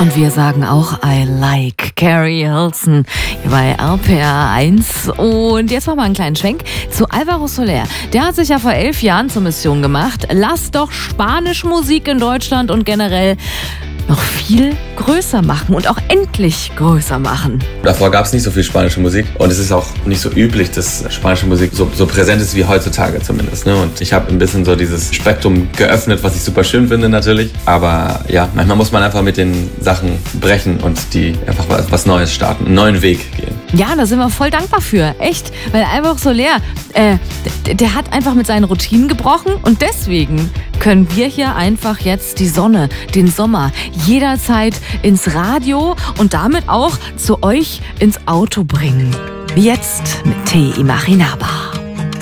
Und wir sagen auch I like Carrie Hilson hier bei RPR 1. Und jetzt machen wir einen kleinen Schwenk zu Alvaro Soler. Der hat sich ja vor 11 Jahren zur Mission gemacht. Lass doch Spanisch Musik in Deutschland und generell noch viel größer machen und auch endlich größer machen. Davor gab es nicht so viel spanische Musik und es ist auch nicht so üblich, dass spanische Musik so präsent ist wie heutzutage zumindest. Ne? Und ich habe ein bisschen so dieses Spektrum geöffnet, was ich super schön finde natürlich. Aber ja, manchmal muss man einfach mit den Sachen brechen und die einfach was Neues starten, einen neuen Weg gehen. Ja, da sind wir voll dankbar für, echt. Weil Alvaro Soler, der hat einfach mit seinen Routinen gebrochen und deswegen können wir hier einfach jetzt die Sonne, den Sommer jederzeit ins Radio und damit auch zu euch ins Auto bringen. Jetzt mit Te Imaginaba.